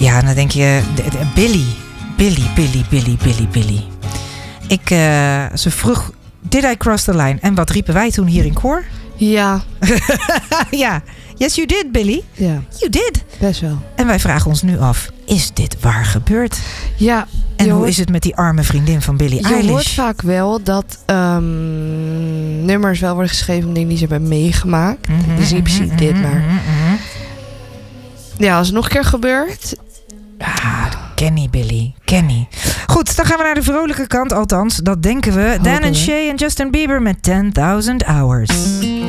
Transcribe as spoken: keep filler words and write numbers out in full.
Ja, dan denk je... De, de, Billy. Billy, Billy, Billy, Billy, Billy. Ik, uh, ze vroeg... Did I cross the line? En wat riepen wij toen hier in koor? Ja. Ja. Yes, you did, Billy. Ja. You did. Best wel. En wij vragen ons nu af... Is dit waar gebeurd? Ja. En hoe hoort, is het met die arme vriendin van Billie Eilish? Je hoort vaak wel dat um, nummers wel worden geschreven om dingen die ze hebben meegemaakt. Mm-hmm, dus niet precies mm-hmm, dit, maar... Mm-hmm. Ja, als het nog een keer gebeurt... Ah, Kenny, Billy. Kenny. Goed, dan gaan we naar de vrolijke kant. Althans, dat denken we. Dan en Shay en Justin Bieber met ten thousand hours.